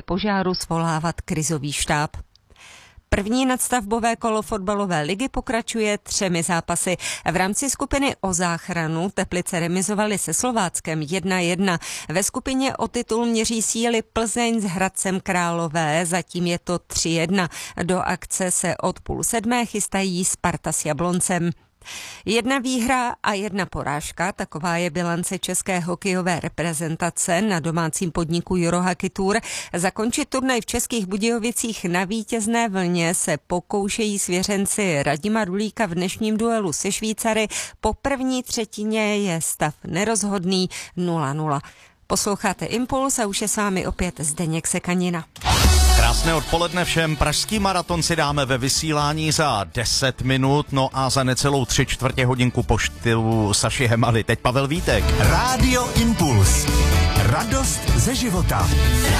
požáru svolávat krizový štáb. První nadstavbové kolo fotbalové ligy pokračuje 3 zápasy. V rámci skupiny o záchranu Teplice remizovaly se Slováckem 1-1. Ve skupině o titul měří síly Plzeň s Hradcem Králové, zatím je to 3-1. Do akce se od 6:30 chystají Sparta s Jabloncem. 1 výhra a 1 porážka, taková je bilance české hokejové reprezentace na domácím podniku Eurohockey Tour. Zakončit turnaj v Českých Budějovicích na vítězné vlně se pokoušejí svěřenci Radima Rulíka v dnešním duelu se Švýcary. Po první třetině je stav nerozhodný 0-0. Posloucháte Impuls a už je s vámi opět Zdeněk Sekanina. Krásné odpoledne všem. Pražský maraton si dáme ve vysílání za 10 minut, no a za necelou 3/4 hodinku po stylu Saši Hemaly. Teď Pavel Vítek. Rádio Impuls. Radost ze života.